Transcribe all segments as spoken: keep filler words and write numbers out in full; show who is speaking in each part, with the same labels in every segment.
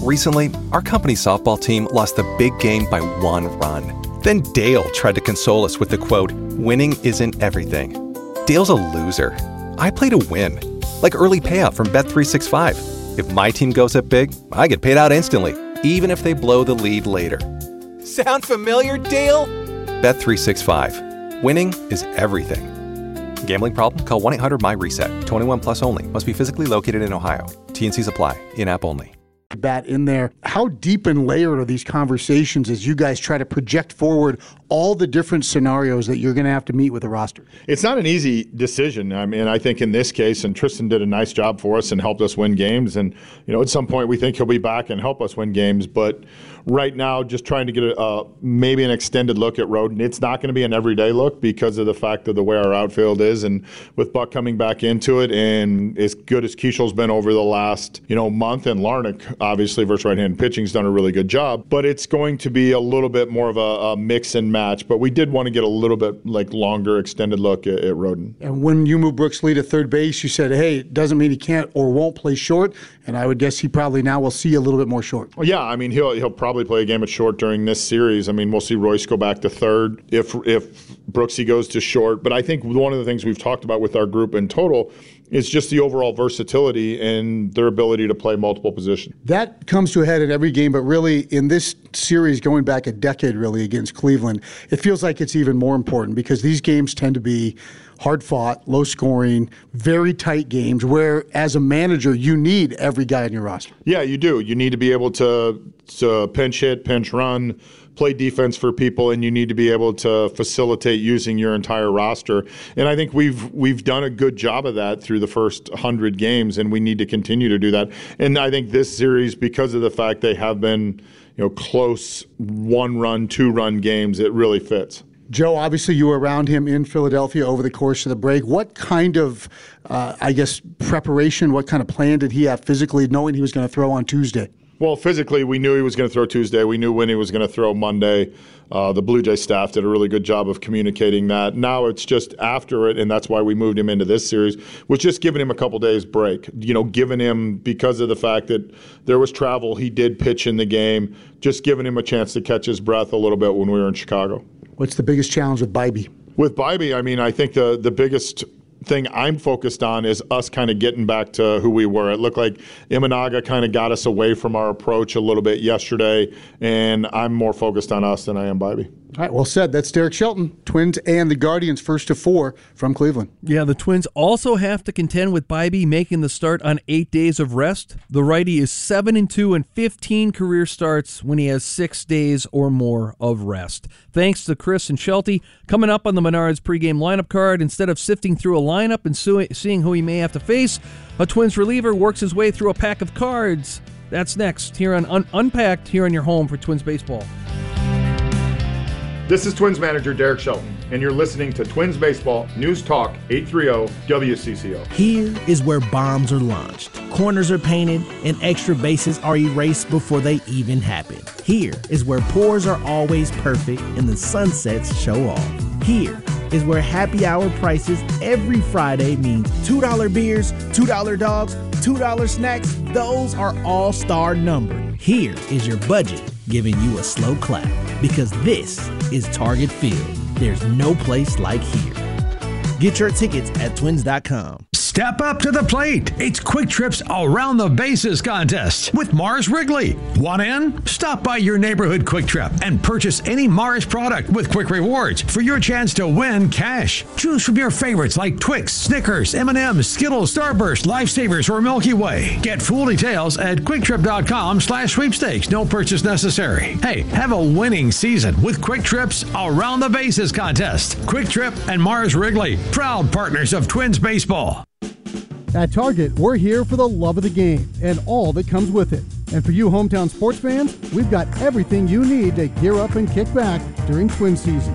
Speaker 1: Recently, our company softball team lost the big game by one run. Then Dale tried to console us with the quote, "Winning isn't everything." Dale's a loser. I play to win. Like early payout from Bet three sixty-five. If my team goes up big, I get paid out instantly, even if they blow the lead later. Sound familiar, Dale? Bet three sixty-five. Winning is everything. Gambling problem? Call one eight hundred M Y reset. twenty-one plus only. Must be physically located in Ohio. T N Cs apply. In-app only.
Speaker 2: Bat in there. How deep and layered are these conversations as you guys try to project forward all the different scenarios that you're going to have to meet with the roster?
Speaker 3: It's not an easy decision. I mean, I think in this case, and Tristan did a nice job for us and helped us win games. And, you know, at some point we think he'll be back and help us win games. But right now, just trying to get a, uh, maybe an extended look at Roden. It's not going to be an everyday look because of the fact of the way our outfield is. And with Buck coming back into it, and as good as Keishel's been over the last, you know, month, and Larnach, obviously, versus right-handed pitching's done a really good job. But it's going to be a little bit more of a, a mix and match. But we did want to get a little bit like longer, extended look at, at Roden.
Speaker 2: And when you moved Brooks Lee to third base, you said, hey, it doesn't mean he can't or won't play short. And I would guess he probably now will see a little bit more short.
Speaker 3: Well, yeah, I mean, he'll he'll probably play a game at short during this series. I mean, we'll see Royce go back to third if if Brooksy goes to short. But I think one of the things we've talked about with our group in total is just the overall versatility and their ability to play multiple positions.
Speaker 2: That comes to a head in every game, but really in this series going back a decade really against Cleveland, it feels like it's even more important because these games tend to be hard-fought, low-scoring, very tight games where, as a manager, you need every guy on your roster.
Speaker 3: Yeah, you do. You need to be able to, to pinch hit, pinch run, play defense for people, and you need to be able to facilitate using your entire roster. And I think we've we've done a good job of that through the first one hundred games, and we need to continue to do that. And I think this series, because of the fact they have been, you know, close one-run, two-run games, it really fits.
Speaker 2: Joe, obviously you were around him in Philadelphia over the course of the break. What kind of, uh, I guess, preparation, what kind of plan did he have physically, knowing he was going to throw on Tuesday?
Speaker 3: Well, physically, we knew he was going to throw Tuesday. We knew when he was going to throw Monday. Uh, the Blue Jay staff did a really good job of communicating that. Now it's just after it, and that's why we moved him into this series, was just giving him a couple days break. You know, giving him, because of the fact that there was travel, he did pitch in the game, just giving him a chance to catch his breath a little bit when we were in Chicago.
Speaker 2: What's the biggest challenge with Bybee?
Speaker 3: With Bybee, I mean, I think the, the biggest thing I'm focused on is us kind of getting back to who we were. It looked like Imanaga kind of got us away from our approach a little bit yesterday, and I'm more focused on us than I am Bybee.
Speaker 2: All right, well said. That's Derek Shelton, Twins and the Guardians, first to four from Cleveland.
Speaker 4: Yeah, the Twins also have to contend with Bybee making the start on eight days of rest. The righty is seven and two and fifteen career starts when he has six days or more of rest. Thanks to Chris and Shelty. Coming up on the Menards pregame lineup card, instead of sifting through a lineup and su- seeing who he may have to face, a Twins reliever works his way through a pack of cards. That's next here on Un- Unpacked, here on your home for Twins baseball.
Speaker 3: This is Twins manager Derek Shelton, and you're listening to Twins Baseball News Talk eight thirty W C C O.
Speaker 5: Here is where bombs are launched, corners are painted, and extra bases are erased before they even happen. Here is where pours are always perfect and the sunsets show off. Here is where happy hour prices every Friday means two dollar beers, two dollar dogs, two dollar snacks. Those are all-star numbered. Here is your budget giving you a slow clap, because this is Target Field. There's no place like here. Get your tickets at twins dot com.
Speaker 6: Step up to the plate. It's Quick Trip's Around the Bases contest with Mars Wrigley. Want in? Stop by your neighborhood Quick Trip and purchase any Mars product with Quick Rewards for your chance to win cash. Choose from your favorites like Twix, Snickers, M and M's, Skittles, Starburst, Lifesavers, or Milky Way. Get full details at quicktrip.com slash sweepstakes. No purchase necessary. Hey, have a winning season with Quick Trip's Around the Bases contest. Quick Trip and Mars Wrigley, proud partners of Twins baseball.
Speaker 7: At Target, we're here for the love of the game and all that comes with it. And for you hometown sports fans, we've got everything you need to gear up and kick back during Twin season.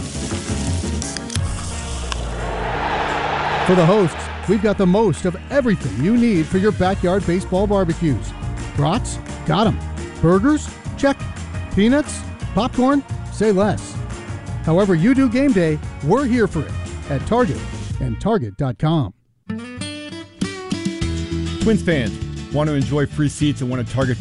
Speaker 7: For the hosts, we've got the most of everything you need for your backyard baseball barbecues. Brats? Got 'em. Burgers? Check. Peanuts? Popcorn? Say less. However you do game day, we're here for it at Target and Target dot com.
Speaker 8: Twins fans, want to enjoy free seats at one of Target